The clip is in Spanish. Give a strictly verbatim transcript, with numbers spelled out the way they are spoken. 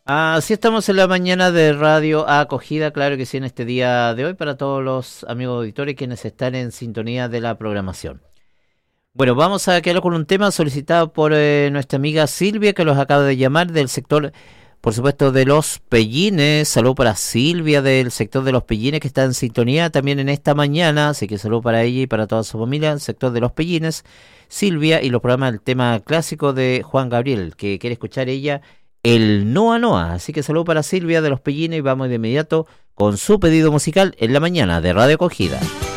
Así estamos en la mañana de Radio Acogida, claro que sí, en este día de hoy para todos los amigos auditores quienes están en sintonía de la programación. Bueno, vamos a quedar con un tema solicitado por eh, nuestra amiga Silvia, que los acaba de llamar del sector, por supuesto, de Los Pellines. Saludo para Silvia del sector de Los Pellines, que está en sintonía también en esta mañana, así que saludo para ella y para toda su familia, el sector de Los Pellines. Silvia y los programas del tema clásico de Juan Gabriel, que quiere escuchar ella, el Noa Noa. Así que saludo para Silvia de Los Pellines y vamos de inmediato con su pedido musical en la mañana de Radio Acogida.